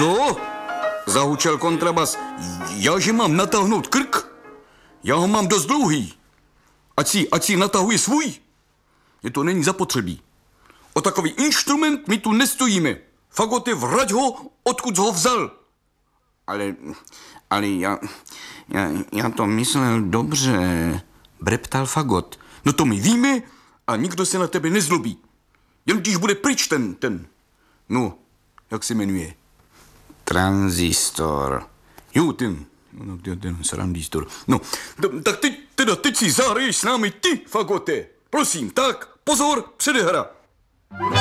Co? Zahučel kontrabas. Já, že mám natáhnout krk? Já ho mám dost dlouhý. Ať si natahuje svůj. Je to není zapotřebí. O takový instrument my tu nestojíme. Fagote, vrať ho, odkud ho vzal. Ale já to myslel dobře, breptal Fagot. No to my víme a nikdo se na tebe nezlobí. Jen když bude pryč ten, no, jak se jmenuje? Tranzistor. Jo, ten srandistor. No, tak teď si zahraješ s námi ty, Fagote. Prosím, tak, pozor, předehra.